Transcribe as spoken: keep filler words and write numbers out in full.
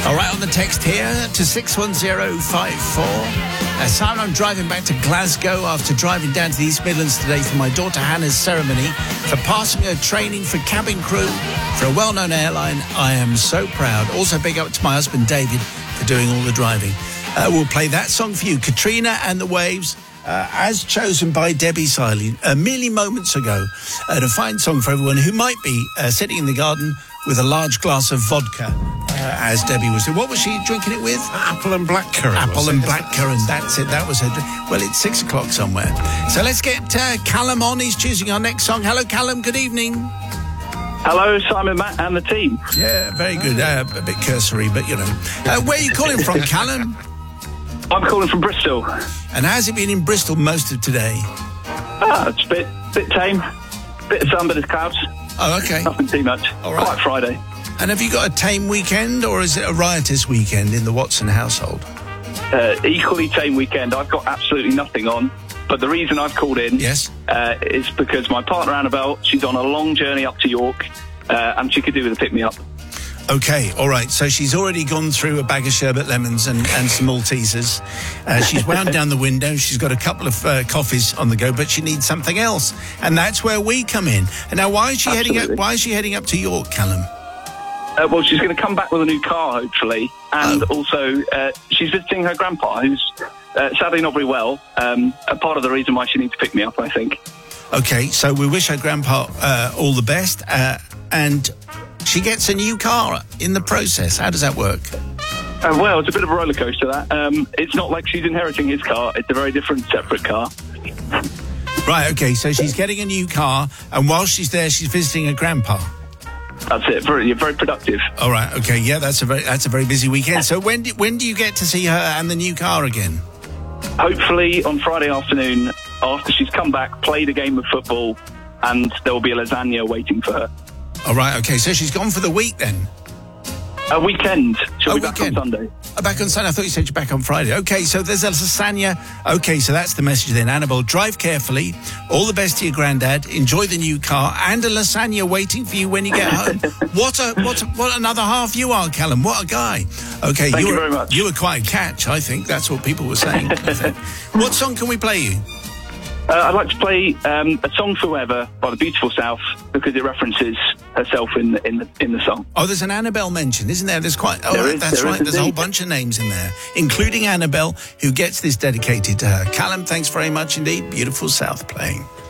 All right, on the text here to six one zero five four. Uh, Simon, I'm driving back to Glasgow after driving down to the East Midlands today for my daughter Hannah's ceremony for passing her training for cabin crew for a well-known airline. I am so proud. Also, big up to my husband David for doing all the driving. Uh, we'll play that song for you, Katrina and the Waves, uh, as chosen by Debbie Siley uh, merely moments ago. Uh, a fine song for everyone who might be uh, sitting in the garden with a large glass of vodka, uh, as Debbie was doing. What was she drinking it with? Apple and blackcurrant. Apple and blackcurrant, that's it. That was her drink. Well, it's six o'clock somewhere. So let's get uh, Callum on. He's choosing our next song. Hello, Callum. Good evening. Hello, Simon, Matt, and the team. Yeah, very good. Uh, a bit cursory, but, you know. Uh, where are you calling from, Callum? I'm calling from Bristol. And how's it been in Bristol most of today? Ah, it's a bit, bit tame. Bit of sun, bit of clouds. Oh, okay. Nothing too much. All right. Quite Friday. And have you got a tame weekend, or is it a riotous weekend in the Watson household? Uh, equally tame weekend. I've got absolutely nothing on. But the reason I've called in yes. uh, is because my partner, Annabelle, she's on a long journey up to York, uh, and she could do with a pick-me-up. Okay, all right. So she's already gone through a bag of sherbet lemons and, and some Maltesers. Uh, she's wound down the window. She's got a couple of uh, coffees on the go, but she needs something else, and that's where we come in. And now, why is she Absolutely. heading up? Why is she heading up to York, Callum? Uh, well, she's going to come back with a new car, hopefully, and oh. also uh, she's visiting her grandpa, who's uh, sadly not very well. Um, a part of the reason why she needs to pick me up, I think. Okay, so we wish her grandpa uh, all the best, uh, and she gets a new car in the process. How does that work? Uh, well, it's a bit of a roller coaster, that. Um, it's not like she's inheriting his car. It's a very different, separate car. Right, okay, so she's getting a new car, and while she's there, she's visiting her grandpa. That's it. Very, very productive. All right, okay, yeah, that's a very that's a very busy weekend. So when do, when do you get to see her and the new car again? Hopefully on Friday afternoon, after she's come back, played a game of football, and there will be a lasagna waiting for her. All right, okay, so she's gone for the week then? A weekend. She'll a be weekend. back on Sunday. Oh, back on Sunday? I thought you said you're back on Friday. Okay, so there's a lasagna. Okay, so that's the message then. Annabelle, drive carefully. All the best to your granddad. Enjoy the new car and a lasagna waiting for you when you get home. what a what a, what another half you are, Callum. What a guy. Okay, Thank you, you were, very much. You were quite a catch, I think. That's what people were saying. What song can we play you? Uh, I'd like to play um, A Song Forever by the Beautiful South, because it references herself in the, in the, in the song. Oh, there's an Annabelle mention, isn't there? There's quite... Oh, there is, that's there right. is There's a whole indeed. bunch of names in there, including Annabelle, who gets this dedicated to her. Callum, thanks very much indeed. Beautiful South playing.